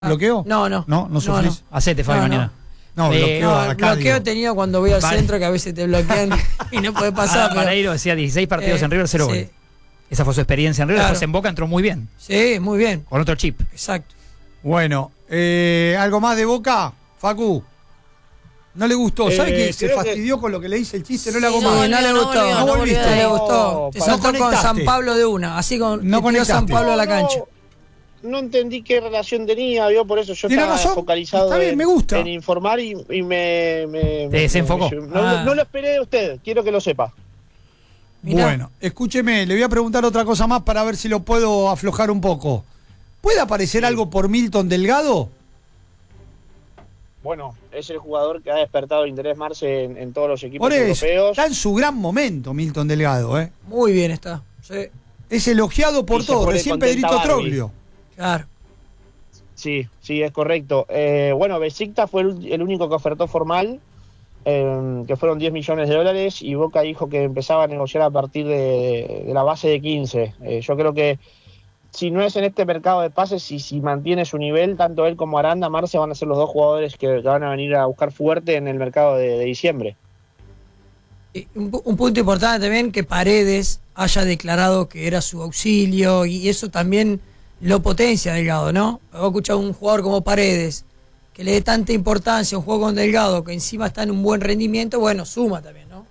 ¿Bloqueo? No sufrís. Hacete, Fabi, mañana. No, bloqueo he tenido cuando voy al centro, que a veces te bloquean y no puede pasar. Vareiro decía 16 partidos en River, 0 goles. Esa fue su experiencia en River. Después en Boca entró muy bien. Sí, muy bien. Con otro chip. Exacto. Bueno, ¿algo más de Boca, Facu? ¿No le gustó? ¿Sabe que se fastidió con lo que le hice el chiste? No le hago más. No le gustó. No volviste. No le gustó. Te saltó con San Pablo de una. Así con San Pablo a la cancha. No entendí qué relación tenía, por eso yo estaba focalizado en informar y me desenfocó. No lo esperé de usted, quiero que lo sepa. Mirá. Bueno, escúcheme, le voy a preguntar otra cosa más para ver si lo puedo aflojar un poco. ¿Puede aparecer algo por Milton Delgado? Bueno, es el jugador que ha despertado interés, Marce, en todos los equipos por eso, europeos. Está en su gran momento Milton Delgado, ¿eh? Muy bien está. Sí. Es elogiado por todos, recién Pedrito Troglio. Claro. Sí, es correcto. Bueno, Besiktas fue el único que ofertó formal, que fueron 10 millones de dólares, y Boca dijo que empezaba a negociar a partir de la base de 15. Yo creo que si no es en este mercado de pases, si mantiene su nivel, tanto él como Aranda, Marce van a ser los dos jugadores que van a venir a buscar fuerte en el mercado de diciembre. Un punto importante también, que Paredes haya declarado que era su auxilio, y eso también lo potencia Delgado, ¿no? He escuchado a un jugador como Paredes que le dé tanta importancia a un juego con Delgado, que encima está en un buen rendimiento, bueno, suma también, ¿no?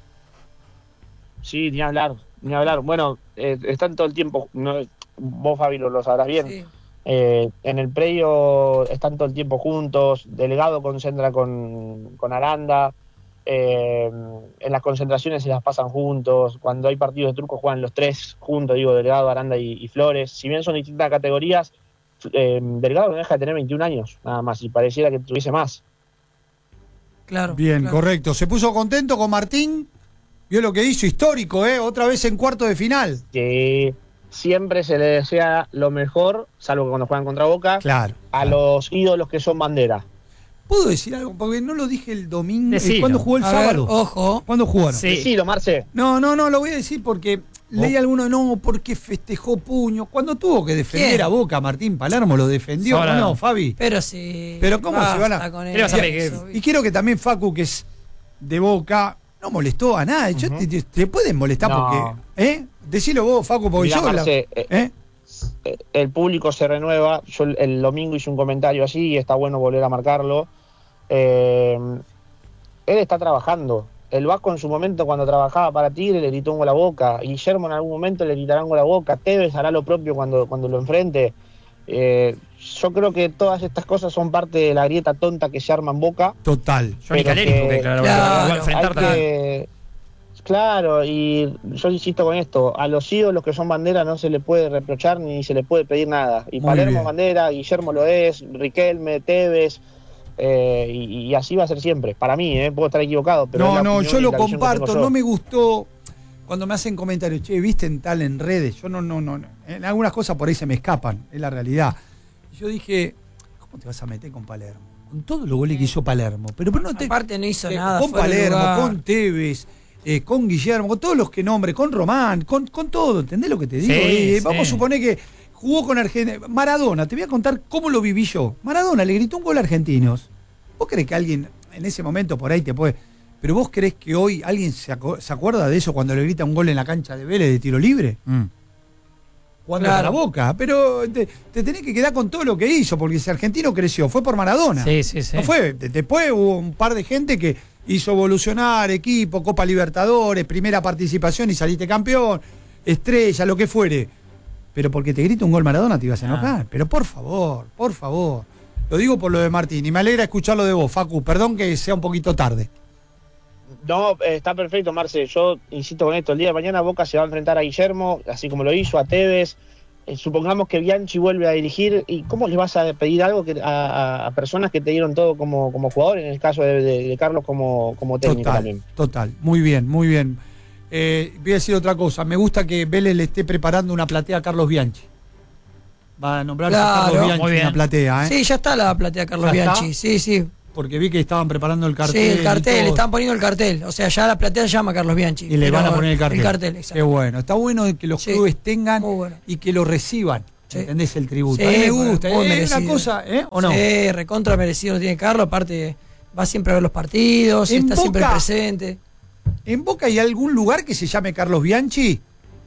Sí, ni hablar. Bueno, están todo el tiempo, vos, Fabi, lo sabrás bien. Sí. En el predio están todo el tiempo juntos, Delgado concentra con Aranda, en las concentraciones se las pasan juntos, cuando hay partidos de truco juegan los tres juntos, Delgado, Aranda y Flores. Si bien son distintas categorías, Delgado no deja de tener 21 años, nada más, y pareciera que tuviese más. Claro. Bien, claro. Correcto. ¿Se puso contento con Martín? Vio lo que hizo, histórico, otra vez en cuarto de final. Sí, siempre se le desea lo mejor, salvo que cuando juegan contra Boca, claro, los ídolos que son bandera. ¿Puedo decir algo? Porque no lo dije el domingo. ¿Cuándo jugó el sábado? Ojo. ¿Cuándo jugaron? Sí. Decilo, Marce. No, lo voy a decir porque leí alguno, porque festejó puño. Cuando tuvo que defender a Boca, Martín Palermo lo defendió. ¿No, Fabi? Pero sí. Pero ¿cómo se van a...? Y quiero que también Facu, que es de Boca, no molestó a nadie. Te pueden molestar porque... Decilo vos, Facu, porque mirá, Marce, el público se renueva. Yo el domingo hice un comentario así y está bueno volver a marcarlo. Él está trabajando. El Vasco en su momento, cuando trabajaba para Tigre, le gritó un gol a Boca. Guillermo en algún momento le gritará un gol a Boca. Tevez hará lo propio cuando lo enfrente. Yo creo que todas estas cosas son parte de la grieta tonta que se arma en Boca. Total. Johnny Caleri, porque claro, va a enfrentar también. Claro, y yo insisto con esto, a los ídolos que son bandera no se le puede reprochar ni se le puede pedir nada. Y Palermo bandera, Guillermo lo es, Riquelme, Tevez, y así va a ser siempre. Para mí, puedo estar equivocado, pero yo lo comparto. No me gustó cuando me hacen comentarios, ¿viste en tal en redes? Yo no. En algunas cosas por ahí se me escapan, es la realidad. Yo dije, ¿cómo te vas a meter con Palermo? Con todos los goles que hizo Palermo. Pero aparte no hizo nada. Con Palermo, con Tevez, con Guillermo, con todos los que nombre, con Román, con todo, ¿entendés lo que te digo? Vamos a suponer que jugó con Argentina. Maradona, te voy a contar cómo lo viví yo. Maradona le gritó un gol a Argentinos. ¿Vos crees que alguien en ese momento por ahí te puede... Pero vos creés que hoy alguien se acuerda de eso cuando le grita un gol en la cancha de Vélez de tiro libre? Jugando a la Boca. Pero te tenés que quedar con todo lo que hizo, porque ese argentino creció, fue por Maradona. Sí. No fue. Después hubo un par de gente que hizo evolucionar equipo, Copa Libertadores, primera participación y saliste campeón, estrella, lo que fuere. Pero porque te grita un gol Maradona te ibas a enojar. Pero por favor. Lo digo por lo de Martín y me alegra escucharlo de vos, Facu. Perdón que sea un poquito tarde. No, está perfecto, Marce. Yo insisto con esto. El día de mañana Boca se va a enfrentar a Guillermo, así como lo hizo, a Tevez. Supongamos que Bianchi vuelve a dirigir. ¿Y cómo le vas a pedir algo a personas que te dieron todo como jugador? En el caso de Carlos como técnico también. Total. Muy bien. Voy a decir otra cosa. Me gusta que Vélez le esté preparando una platea a Carlos Bianchi. Va a nombrarse Carlos Bianchi en la platea, Sí, ya está la platea Carlos Bianchi. Sí. Porque vi que estaban preparando el cartel. Sí, el cartel, le están poniendo el cartel. O sea, ya la platea se llama Carlos Bianchi. Y le van a poner el cartel. El cartel, exacto. Qué bueno. Está bueno que los clubes tengan y que lo reciban. ¿Entendés el tributo? Sí, a mí me gusta. Es una cosa, ¿o no? Sí, recontra merecido lo tiene Carlos. Aparte, va siempre a ver los partidos, está siempre presente. ¿En Boca hay algún lugar que se llame Carlos Bianchi?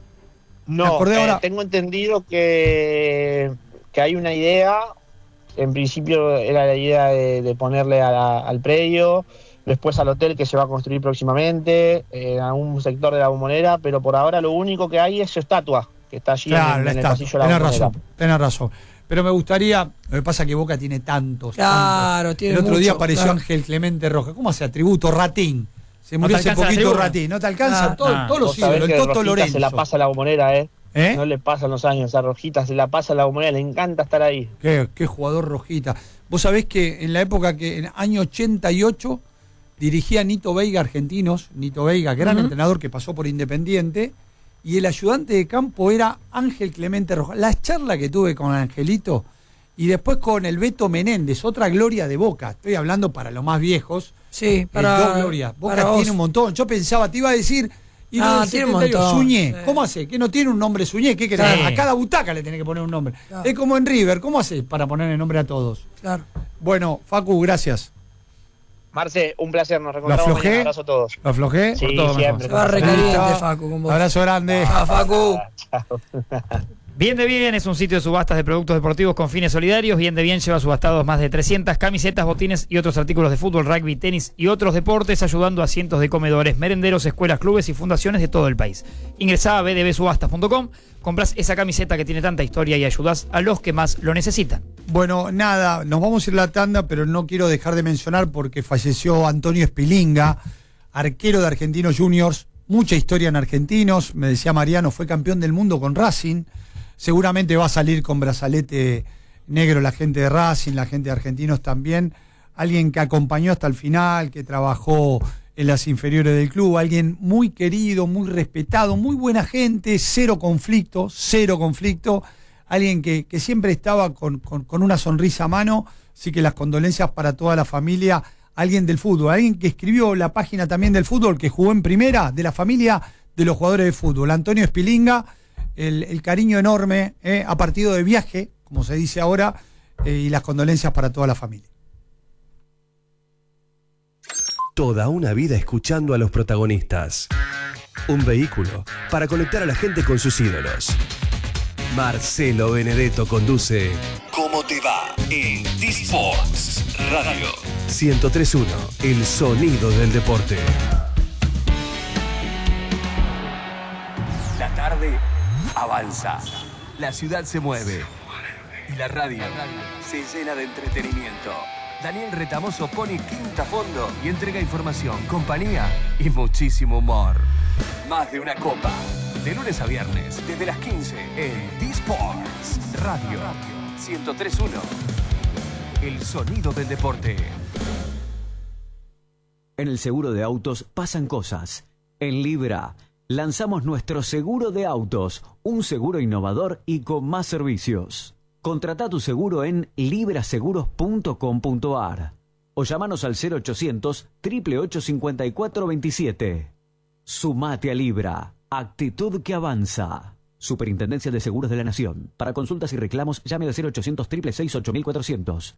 No, tengo entendido que hay una idea. En principio era la idea de ponerle al predio, después al hotel que se va a construir próximamente, en algún sector de la Bombonera, pero por ahora lo único que hay es su estatua, que está allí en el pasillo de la Bombonera. Tenés razón. Pero me gustaría, lo que pasa es que Boca tiene tantos. Claro, tiene el otro mucho, día apareció Ángel Clemente Rojas. ¿Cómo hace tributo? Ratín. Se murió hace poquito Ratín. No te alcanza todos los ídolos. El Toto Lorenzo. Se la pasa a la Bombonera, No le pasan los años a Rojita, se la pasa a la Bombonera, le encanta estar ahí. Qué jugador Rojita. Vos sabés que en la época que en año 88 dirigía Nito Veiga Argentinos, Nito Veiga, gran entrenador que pasó por Independiente, y el ayudante de campo era Ángel Clemente Rojas. La charla que tuve con Angelito y después con el Beto Menéndez, otra gloria de Boca. Estoy hablando para los más viejos. Sí, dos glorias. Boca tiene un montón. Yo pensaba, te iba a decir... Y tiene un montón. Suñé. ¿Cómo hace? ¿Que no tiene un nombre Suñé? ¿Qué querés? A cada butaca le tenés que poner un nombre. Claro. Es como en River. ¿Cómo hace para poner el nombre a todos? Claro. Bueno, Facu, gracias. Marce, un placer. Nos reencontramos mañana. Un abrazo a todos. ¿Lo aflojé? Sí, siempre. Se va requeriente, Facu, con vos. Abrazo grande. Facu. Chao. Bien de Bien es un sitio de subastas de productos deportivos con fines solidarios. Bien de Bien lleva subastados más de 300 camisetas, botines y otros artículos de fútbol, rugby, tenis y otros deportes, ayudando a cientos de comedores, merenderos, escuelas, clubes y fundaciones de todo el país. Ingresá a bdbsubastas.com, compras esa camiseta que tiene tanta historia y ayudás a los que más lo necesitan. Bueno, nada, nos vamos a ir a la tanda, pero no quiero dejar de mencionar porque falleció Antonio Espilinga, arquero de Argentinos Juniors, mucha historia en Argentinos, me decía Mariano, fue campeón del mundo con Racing. Seguramente va a salir con brazalete negro la gente de Racing, la gente de Argentinos también. Alguien que acompañó hasta el final, que trabajó en las inferiores del club. Alguien muy querido, muy respetado, muy buena gente, cero conflicto. Alguien que siempre estaba con una sonrisa a mano. Así que las condolencias para toda la familia. Alguien del fútbol, alguien que escribió la página también del fútbol, que jugó en primera, de la familia de los jugadores de fútbol. Antonio Espilinga. El cariño enorme, a partido de viaje, como se dice ahora, y las condolencias para toda la familia. Toda una vida escuchando a los protagonistas. Un vehículo para conectar a la gente con sus ídolos. Marcelo Benedetto conduce ¿Cómo te va? En D-Sports Radio 103.1, el sonido del deporte. La tarde avanza, la ciudad se mueve y la radio se llena de entretenimiento. Daniel Retamoso pone quinta fondo y entrega información, compañía y muchísimo humor. Más de una copa, de lunes a viernes, desde las 15 en D-Sports Radio 103.1, el sonido del deporte. En el seguro de autos pasan cosas. En Libra lanzamos nuestro seguro de autos, un seguro innovador y con más servicios. Contrata tu seguro en libraseguros.com.ar o llámanos al 0800 888 5427. Sumate a Libra, actitud que avanza. Superintendencia de Seguros de la Nación. Para consultas y reclamos, llame al 0800 666 8400,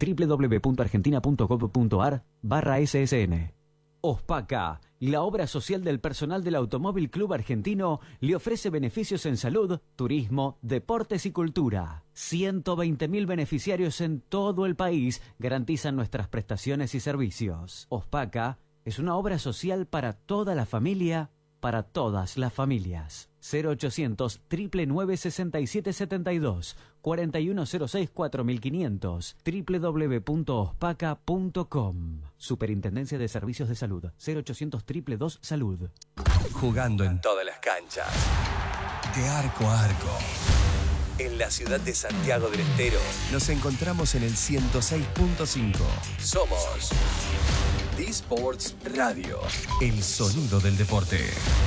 www.argentina.gov.ar/SSN. Ospaca, la obra social del personal del Automóvil Club Argentino, le ofrece beneficios en salud, turismo, deportes y cultura. 120.000 beneficiarios en todo el país garantizan nuestras prestaciones y servicios. Ospaca es una obra social para toda la familia, para todas las familias. 0800 999 6772, 4106 4500, www.ospaca.com. Superintendencia de Servicios de Salud. 0800 222 Salud. Jugando en todas las canchas, de arco a arco. En la ciudad de Santiago del Estero nos encontramos en el 106.5. Somos D-Sports Radio, el sonido del deporte.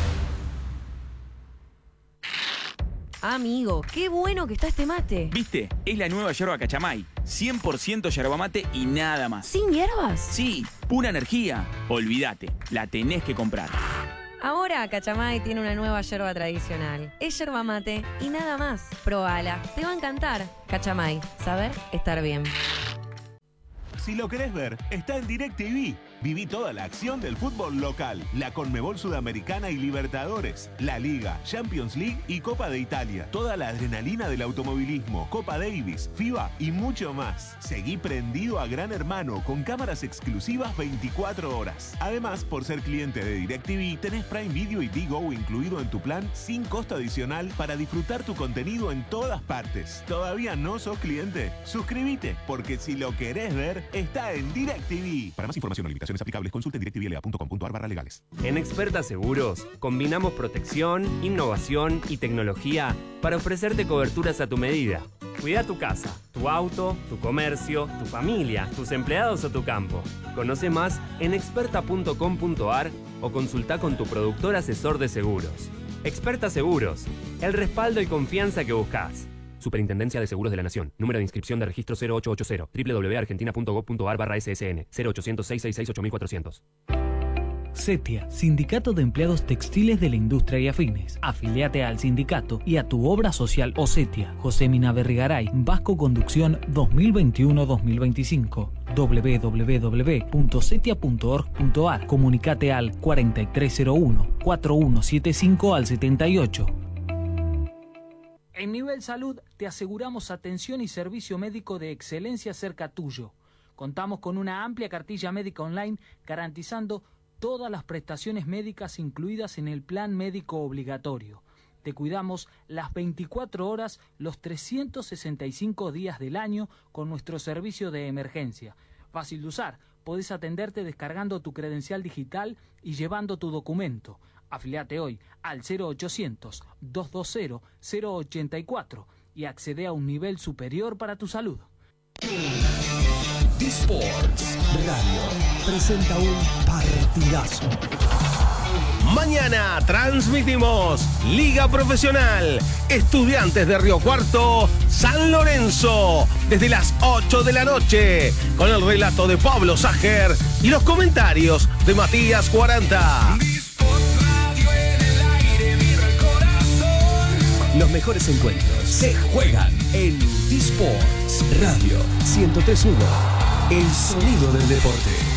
Amigo, qué bueno que está este mate. ¿Viste? Es la nueva yerba Cachamay. 100% yerba mate y nada más. ¿Sin hierbas? Sí, pura energía. Olvídate, la tenés que comprar. Ahora Cachamay tiene una nueva yerba tradicional. Es yerba mate y nada más. Probala, te va a encantar. Cachamay, saber estar bien. Si lo querés ver, está en DirecTV. Viví toda la acción del fútbol local, la Conmebol Sudamericana y Libertadores, la Liga, Champions League y Copa de Italia. Toda la adrenalina del automovilismo, Copa Davis, FIBA y mucho más. Seguí prendido a Gran Hermano con cámaras exclusivas 24 horas. Además, por ser cliente de DirecTV, tenés Prime Video y Digo incluido en tu plan sin costo adicional para disfrutar tu contenido en todas partes. ¿Todavía no sos cliente? Suscríbete, porque si lo querés ver, está en DirecTV. Para más información o limitaciones aplicables, consulte directvla.com.ar/legales. En Experta Seguros, combinamos protección, innovación y tecnología para ofrecerte coberturas a tu medida. Cuida tu casa, tu auto, tu comercio, tu familia, tus empleados o tu campo. Conoce más en experta.com.ar o consulta con tu productor asesor de seguros. Experta Seguros, el respaldo y confianza que buscas. Superintendencia de Seguros de la Nación. Número de inscripción de registro 0880. www.argentina.gov.ar/ssn. 0800-666-8400. CETIA, Sindicato de Empleados Textiles de la Industria y Afines. Afiliate al sindicato y a tu obra social o CETIA. José Mina Berrigaray, Vasco Conducción 2021-2025. www.cetia.org.ar. Comunicate al 4301-4175 al 78. En Nivel Salud te aseguramos atención y servicio médico de excelencia cerca tuyo. Contamos con una amplia cartilla médica online garantizando todas las prestaciones médicas incluidas en el plan médico obligatorio. Te cuidamos las 24 horas, los 365 días del año con nuestro servicio de emergencia. Fácil de usar, podés atenderte descargando tu credencial digital y llevando tu documento. Afiliate hoy al 0800-220-084 y accede a un nivel superior para tu salud. T-Sports Radio presenta un partidazo. Mañana transmitimos Liga Profesional Estudiantes de Río Cuarto, San Lorenzo, desde las 8 de la noche, con el relato de Pablo Sager y los comentarios de Matías 40. Los mejores encuentros se juegan en T-Sports Radio 103.1, el sonido del deporte.